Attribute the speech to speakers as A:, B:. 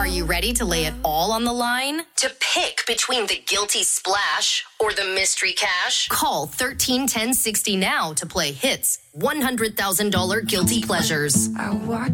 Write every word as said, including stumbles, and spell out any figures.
A: Are you ready to lay it all on the line? To pick between the guilty splash or the mystery cash? Call thirteen ten sixty now to play Hits one hundred thousand dollars Guilty Pleasures.
B: I watch